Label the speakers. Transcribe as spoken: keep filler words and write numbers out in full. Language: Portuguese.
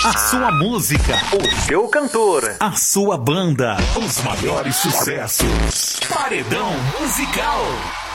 Speaker 1: A sua música,
Speaker 2: o seu cantor,
Speaker 1: a sua banda, os maiores sucessos. Paredão Musical.